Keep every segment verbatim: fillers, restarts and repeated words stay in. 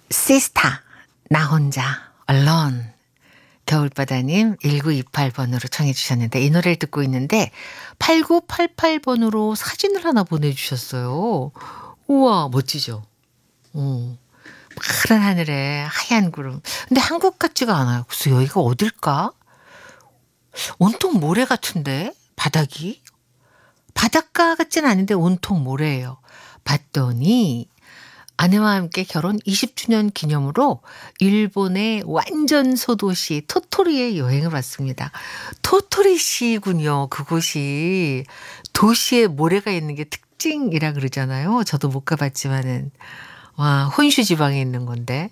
시스타 나 혼자 alone. 겨울바다님 일구이팔 번으로 청해 주셨는데 이 노래를 듣고 있는데 팔구팔팔 번으로 사진을 하나 보내주셨어요. 우와 멋지죠. 어. 파란 하늘에 하얀 구름. 근데 한국 같지가 않아요. 그래서 여기가 어딜까? 온통 모래 같은데 바닥이? 바닷가 같진 않은데 온통 모래예요. 봤더니 아내와 함께 결혼 이십 주년 기념으로 일본의 완전 소도시 토토리에 여행을 왔습니다. 토토리시군요. 그곳이 도시에 모래가 있는 게 특징이라 그러잖아요. 저도 못 가봤지만은 와 혼슈 지방에 있는 건데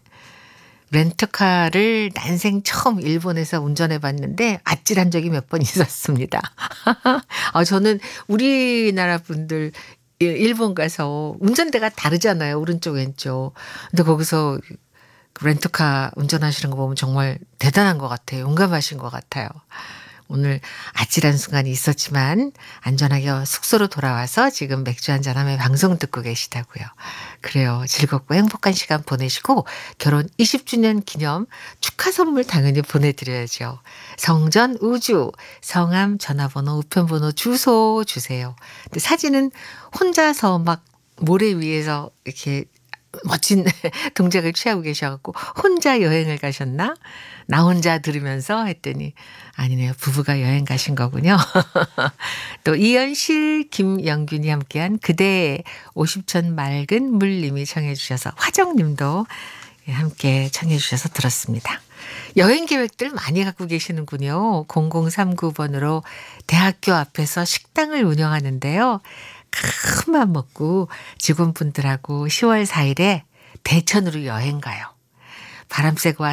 렌터카를 난생 처음 일본에서 운전해 봤는데 아찔한 적이 몇 번 있었습니다. 아 저는 우리나라 분들 예 일본 가서 운전대가 다르잖아요. 오른쪽 왼쪽. 근데 거기서 그 렌터카 운전하시는 거 보면 정말 대단한 것 같아요. 용감하신 것 같아요. 오늘 아찔한 순간이 있었지만 안전하게 숙소로 돌아와서 지금 맥주 한잔하며 방송 듣고 계시다고요. 그래요. 즐겁고 행복한 시간 보내시고 결혼 이십 주년 기념 축하 선물 당연히 보내드려야죠. 성전 우주 성함 전화번호 우편번호 주소 주세요. 근데 사진은 혼자서 막 모래 위에서 이렇게 멋진 동작을 취하고 계셔갖고 혼자 여행을 가셨나? 나 혼자 들으면서 했더니 아니네요. 부부가 여행 가신 거군요. 또 이현실, 김영균이 함께한 그대의 오십 천 맑은 물님이 청해 주셔서 화정님도 함께 청해 주셔서 들었습니다. 여행 계획들 많이 갖고 계시는군요. 공공삼구 번으로 대학교 앞에서 식당을 운영하는데요. 큰 맘 먹고 직원분들하고 시월 사일에 대천으로 여행 가요. 바람 쐬고